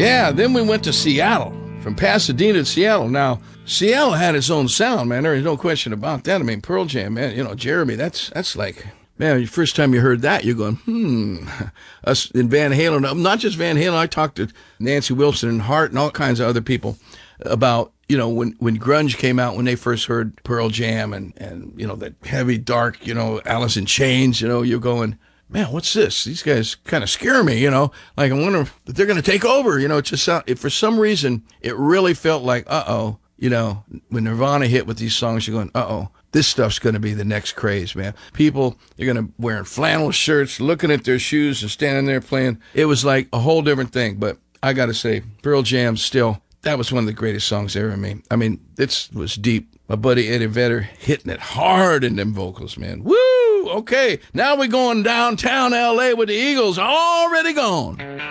Yeah, then we went to Seattle. From Pasadena to Seattle. Now, Seattle had its own sound, man. There is no question about that. I mean, Pearl Jam, man, you know, Jeremy, that's like, man, the first time you heard that, you're going, Us in Van Halen, not just Van Halen, I talked to Nancy Wilson and Hart and all kinds of other people about, you know, when grunge came out, when they first heard Pearl Jam and you know, that heavy, dark, you know, Alice in Chains, you know, you're going, man, what's this? These guys kind of scare me, you know. Like, I wonder if they're going to take over, you know. It just for some reason, it really felt like, you know, when Nirvana hit with these songs, you're going, this stuff's going to be the next craze, man. People, they're going to wearing flannel shirts, looking at their shoes and standing there playing. It was like a whole different thing. But I got to say, Pearl Jam still, that was one of the greatest songs ever made. I mean, this was deep. My buddy Eddie Vedder hitting it hard in them vocals, man. Woo! Okay, now we're going downtown L.A. with the Eagles already gone.